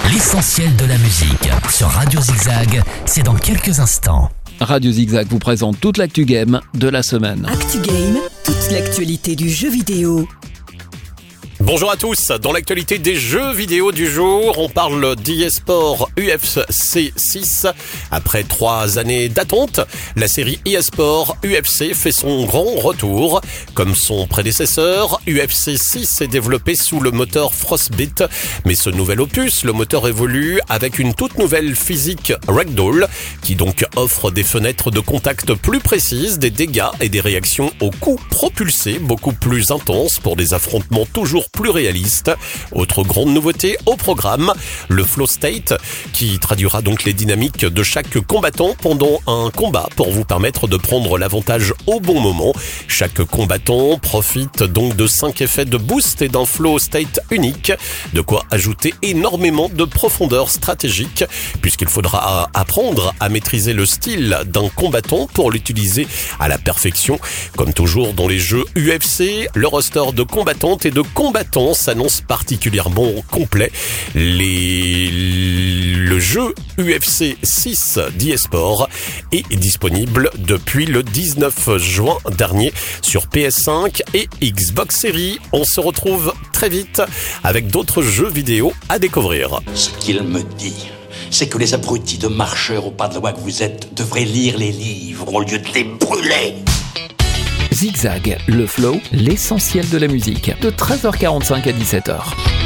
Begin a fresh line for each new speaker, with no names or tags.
L'essentiel de la musique sur Radio Zigzag, c'est dans quelques instants.
Radio Zigzag vous présente toute l'actu game de la semaine.
Actu Game, toute l'actualité du jeu vidéo.
Bonjour à tous, dans l'actualité des jeux vidéo du jour, on parle d'eSport UFC 6. Après 3 années d'attente, la série eSport UFC fait son grand retour. Comme son prédécesseur, UFC 6 est développé sous le moteur Frostbite. Mais ce nouvel opus, le moteur évolue avec une toute nouvelle physique Ragdoll, qui donc offre des fenêtres de contact plus précises, des dégâts et des réactions aux coups propulsés beaucoup plus intenses pour des affrontements toujours plus réaliste. Autre grande nouveauté au programme, le Flow State, qui traduira donc les dynamiques de chaque combattant pendant un combat pour vous permettre de prendre l'avantage au bon moment. Chaque combattant profite donc de 5 effets de boost et d'un Flow State unique, de quoi ajouter énormément de profondeur stratégique, puisqu'il faudra apprendre à maîtriser le style d'un combattant pour l'utiliser à la perfection. Comme toujours dans les jeux UFC, le roster de combattantes et de combattants s'annonce particulièrement complet. Le jeu UFC 6 d'eSport est disponible depuis le 19 juin dernier sur PS5 et Xbox Series. On se retrouve très vite avec d'autres jeux vidéo à découvrir.
Ce qu'il me dit, c'est que les abrutis de marcheurs au pas de la loi que vous êtes devraient lire les livres au lieu de les brûler.
Zigzag, le flow, l'essentiel de la musique, de 13h45 à 17h.